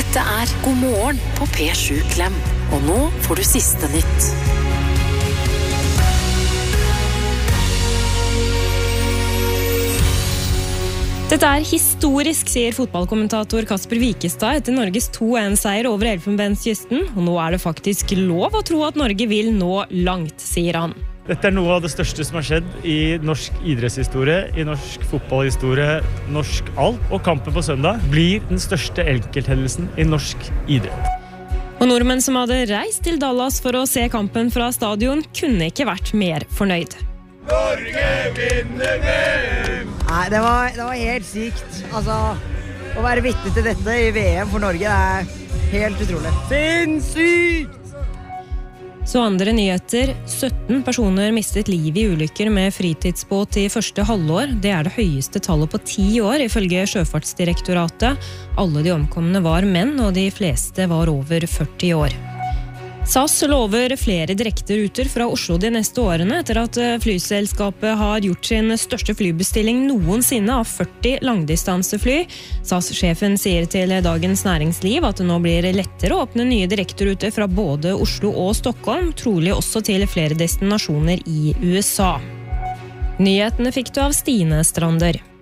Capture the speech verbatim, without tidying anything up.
Dette er God morgen på P sju Klem. Og nå får du siste nytt. Dette er historisk, sier fotballkommentator Kasper Wikestad etter Norges to en seier over Elfenbenskysten. Og nå er det faktisk lov å tro at Norge vil nå langt, sier han. Dette er noe av det største som har skjedd i norsk idrettshistorie, i norsk fotballhistorie, norsk alt. Og kampen på søndag blir den største enkelthendelsen i norsk idrett. Og nordmenn som hadde reist til Dallas for å se kampen fra stadion, kunne ikke vært mer fornøyd. Norge vinner V M! Nei, det var, det var helt sykt. Altså, å være vitne til dette i V M for Norge, det er helt utrolig. Sinnssykt! Så andre nyheter. sytten personer mistet livet i ulykker med fritidsbåt i første halvår. Det er det høyeste tallet på ti år, ifølge Sjøfartsdirektoratet. Alle de omkomne var menn, og de fleste var over førti år. S A S lover flere direkteruter fra Oslo de neste årene, etter at flyselskapet har gjort sin største flybestilling noensinne av førti langdistansefly. S A S-sjefen sier til Dagens Næringsliv at det nå blir lettere å åpne nye direkteruter fra både Oslo og Stockholm, trolig også til flere destinasjoner i U S A. Nyhetene fikk du av Stine Strander.